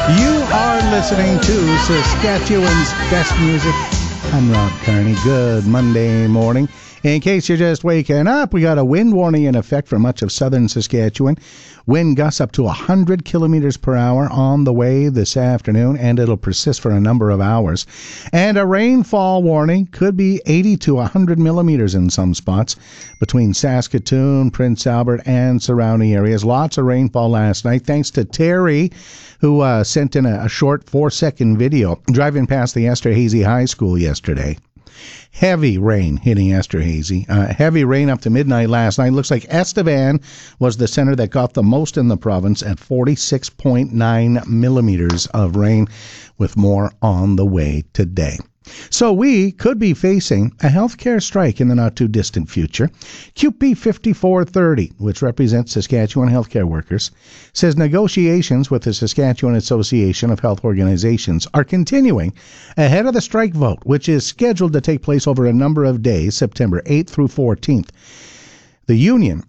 You are listening to Saskatchewan's best music. I'm Rob Kearney. Good Monday morning. In case you're just waking up, we got a wind warning in effect for much of southern Saskatchewan. Wind gusts up to 100 kilometers per hour on the way this afternoon, and it'll persist for a number of hours. And a rainfall warning could be 80 to 100 millimeters in some spots between Saskatoon, Prince Albert, and surrounding areas. Lots of rainfall last night, thanks to Terry, who sent in a short 4-second video driving past the Esterhazy High School yesterday. Heavy rain hitting Esterhazy. Heavy rain up to midnight last night. Looks like Estevan was the center that got the most in the province at 46.9 millimeters of rain, with more on the way today. So we could be facing a healthcare strike in the not-too-distant future. QP 5430, which represents Saskatchewan healthcare workers, says negotiations with the Saskatchewan Association of Health Organizations are continuing ahead of the strike vote, which is scheduled to take place over a number of days, September 8th through 14th. The union